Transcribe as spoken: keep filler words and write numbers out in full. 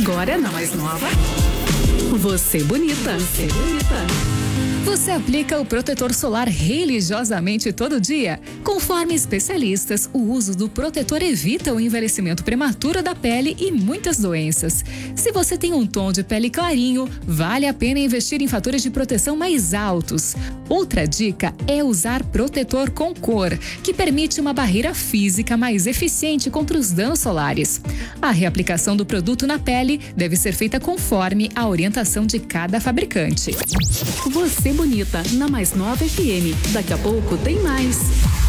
Agora na mais nova. Você bonita. Você bonita. Você aplica o protetor solar religiosamente todo dia? Conforme especialistas, o uso do protetor evita o envelhecimento prematuro da pele e muitas doenças. Se você tem um tom de pele clarinho, vale a pena investir em fatores de proteção mais altos. Outra dica é usar protetor com cor, que permite uma barreira física mais eficiente contra os danos solares. A reaplicação do produto na pele deve ser feita conforme a orientação de cada fabricante. Você bonita, na mais nova F M. Daqui a pouco tem mais.